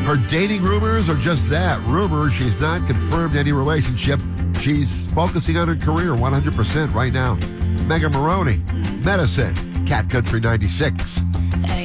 Her dating rumors are just that, rumors. She's not confirmed any relationship. She's focusing on her career 100% right now. Megan Maroney, Medicine, Cat Country 96.